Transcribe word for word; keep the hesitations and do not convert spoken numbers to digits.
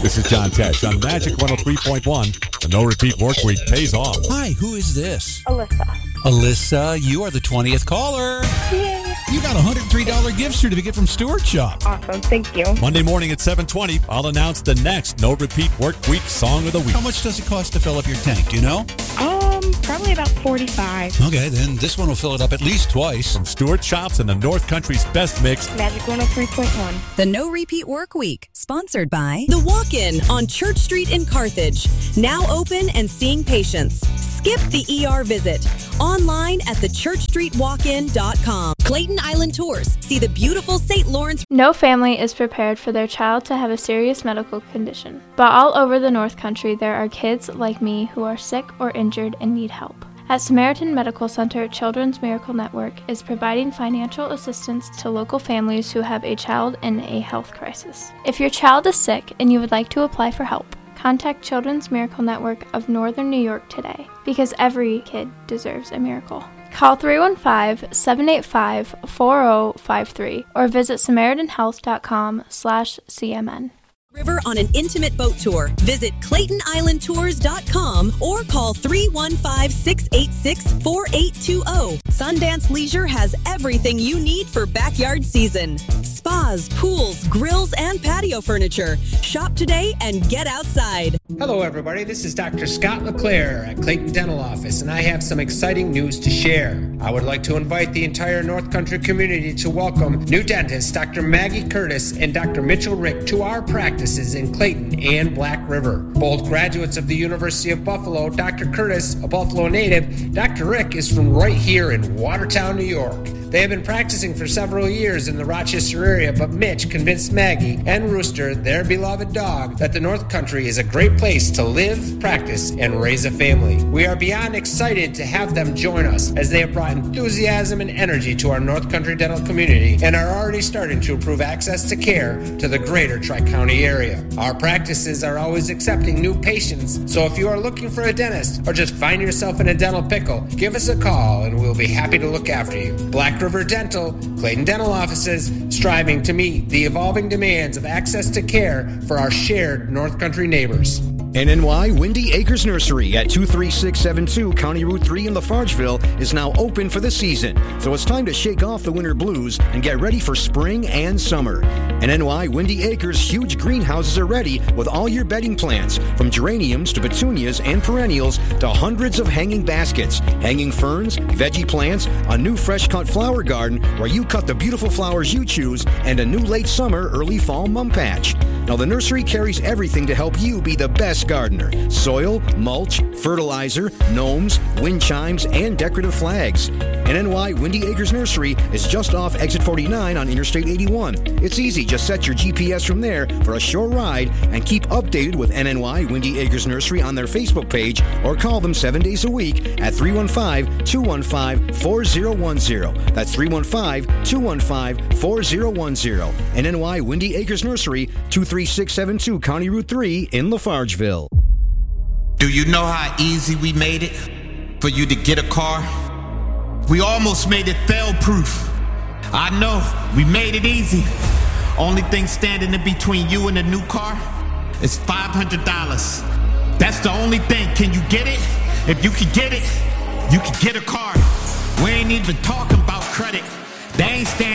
This is John Tesh on Magic one oh three point one. The No Repeat Work Week pays off. Hi, who is this? Alyssa. Alyssa, you are the twentieth caller. Yay. You got a one hundred three dollars gift certificate from Stewart Shop. Awesome, thank you. Monday morning at seven twenty, I'll announce the next No Repeat Work Week Song of the Week. How much does it cost to fill up your tank? Do you know? Um, probably about forty-five. Okay, then this one will fill it up at least twice. From Stewart Shops and the North Country's best mix, Magic one oh three point one. The No Repeat Work Week, sponsored by The Walk-In on Church Street in Carthage. Now open and seeing patients. Skip the E R visit. Online at the church street walk in dot com. Clayton Island Tours. See the beautiful Saint Lawrence. No family is prepared for their child to have a serious medical condition. But all over the North Country, there are kids like me who are sick or injured and need help. At Samaritan Medical Center, Children's Miracle Network is providing financial assistance to local families who have a child in a health crisis. If your child is sick and you would like to apply for help, contact Children's Miracle Network of Northern New York today, because every kid deserves a miracle. Call three one five, seven eight five, four zero five three or visit samaritan health dot com slash C M N. River on an intimate boat tour. Visit clayton island tours dot com or call three one five, six eight six, four eight two zero. Sundance Leisure has everything you need for backyard season. Spas, pools, grills, and patio furniture. Shop today and get outside. Hello, everybody. This is Doctor Scott LeClaire at Clayton Dental Office, and I have some exciting news to share. I would like to invite the entire North Country community to welcome new dentists Doctor Maggie Curtis and Doctor Mitchell Rick to our practices in Clayton and Black River. Both graduates of the University of Buffalo, Doctor Curtis, a Buffalo native, Doctor Rick is from right here in Watertown, New York. They have been practicing for several years in the Rochester area, but Mitch convinced Maggie and Rooster, their beloved dog, that the North Country is a great place to live, practice, and raise a family. We are beyond excited to have them join us, as they have brought enthusiasm and energy to our North Country dental community and are already starting to improve access to care to the greater Tri-County area. Our practices are always accepting new patients, so if you are looking for a dentist or just find yourself in a dental pickle, give us a call and we'll be happy to look after you. Black River Dental, Clayton Dental Offices, striving to meet the evolving demands of access to care for our shared North Country neighbors. N N Y Windy Acres Nursery at two three six seven two County Route three in Lafargeville is now open for the season. So it's time to shake off the winter blues and get ready for spring and summer. N N Y Windy Acres huge greenhouses are ready with all your bedding plants, from geraniums to petunias and perennials to hundreds of hanging baskets, hanging ferns, veggie plants, a new fresh cut flower garden where you cut the beautiful flowers you choose, and a new late summer, early fall mum patch. Now the nursery carries everything to help you be the best gardener: soil, mulch, fertilizer, gnomes, wind chimes, and decorative flags. N N Y Windy Acres Nursery is just off exit forty-nine on Interstate eighty-one. It's easy, just set your G P S from there for a short ride and keep updated with N N Y Windy Acres Nursery on their Facebook page, or call them seven days a week at three one five, two one five, four zero one zero. That's three one five, two one five, four zero one zero. N N Y Windy Acres Nursery, two three six seven two County Route three in Lafargeville. Do you know how easy we made it for you to get a car? We almost made it fail-proof. I know, we made it easy. Only thing standing in between you and a new car is five hundred dollars. That's the only thing. Can you get it? If you can get it, you can get a car. We ain't even talking about credit. They ain't standing